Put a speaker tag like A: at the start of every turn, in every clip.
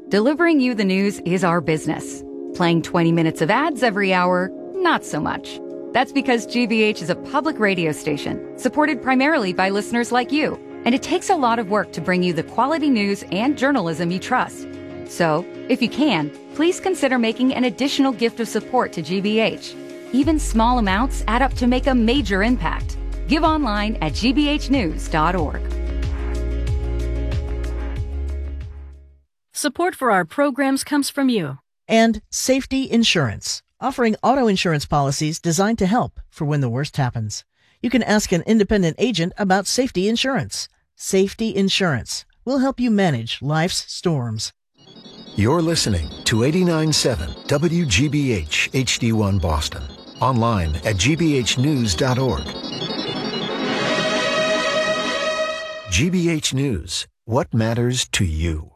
A: Delivering you the news is our business. Playing 20 minutes of ads every hour, not so much. That's because GBH is a public radio station supported primarily by listeners like you. And it takes a lot of work to bring you the quality news and journalism you trust. So, if you can, please consider making an additional gift of support to GBH. Even small amounts add up to make a major impact. Give online at gbhnews.org.
B: Support for our programs comes from you.
C: And Safety Insurance, offering auto insurance policies designed to help for when the worst happens. You can ask an independent agent about safety insurance. Safety Insurance will help you manage life's storms.
D: You're listening to 89.7 WGBH HD1 Boston. Online at gbhnews.org. GBH News. What matters to you?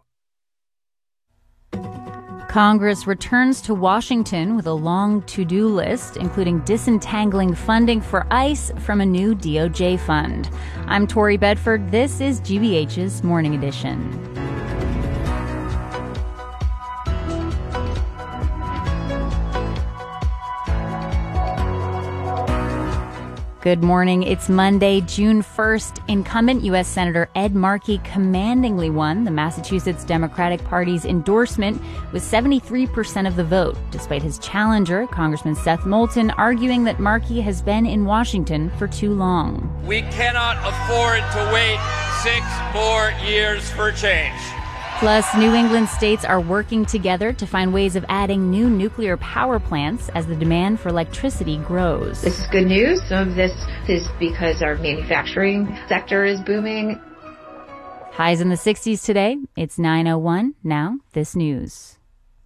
E: Congress returns to Washington with a long to-do list, including disentangling funding for ICE from a new DOJ fund. I'm Tori Bedford. This is GBH's Morning Edition. Good morning. It's Monday, June 1st. Incumbent U.S. Senator Ed Markey commandingly won the Massachusetts Democratic Party's endorsement with 73% of the vote, despite his challenger, Congressman Seth Moulton, arguing that Markey has been in Washington for too long.
F: We cannot afford to wait 6 more years for change.
E: Plus, New England states are working together to find ways of adding new nuclear power plants as the demand for electricity grows.
G: This is good news. Some of this is because our manufacturing sector is booming.
E: Highs in the 60s today. It's 9:01. Now, this news.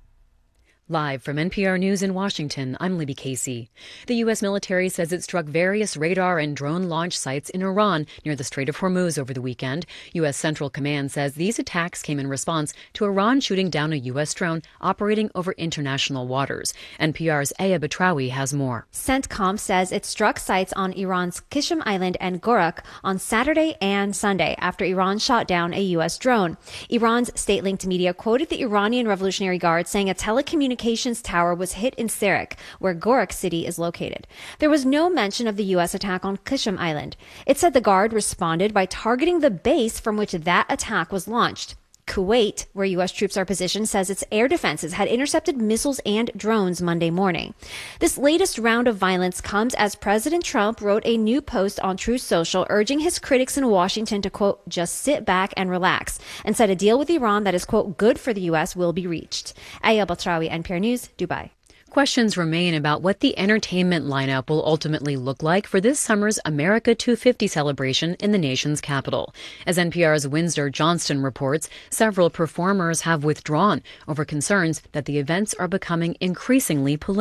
H: Live from NPR News in Washington, I'm Libby Casey. The U.S. military says it struck various radar and drone launch sites in Iran near the Strait of Hormuz over the weekend. U.S. Central Command says these attacks came in response to Iran shooting down a U.S. drone operating over international waters. NPR's Aya Batrawi has more.
I: CENTCOM says it struck sites on Iran's Qishm Island and Gorak on Saturday and Sunday after Iran shot down a U.S. drone. Iran's state-linked media quoted the Iranian Revolutionary Guard saying a telecommunications tower was hit in Sarak, where Gorak City is located. There was no mention of the U.S. attack on Qishm Island. It said the Guard responded by targeting the base from which that attack was launched. Kuwait, where U.S. troops are positioned, says its air defenses had intercepted missiles and drones Monday morning. This latest round of violence comes as President Trump wrote a new post on Truth Social urging his critics in Washington to, quote, just sit back and relax, and said a deal with Iran that is, quote, good for the U.S. will be reached. Aya Batrawi, NPR News, Dubai.
H: Questions remain about what the entertainment lineup will ultimately look like for this summer's America 250 celebration in the nation's capital. As NPR's Windsor Johnston reports, several performers have withdrawn over concerns that the events are becoming increasingly political.